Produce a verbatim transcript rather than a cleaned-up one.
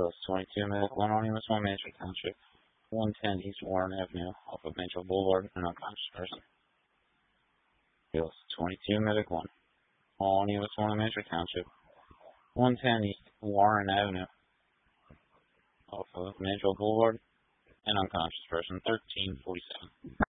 Hills, twenty-two Medic one on U S one Mansfield Township, one ten East Warren Avenue, off of Mansfield Boulevard, an unconscious person. Hills, twenty-two Medic one, on U S one Mansfield Township, one ten East Warren Avenue, off of Mansfield Boulevard, an unconscious person, thirteen forty-seven.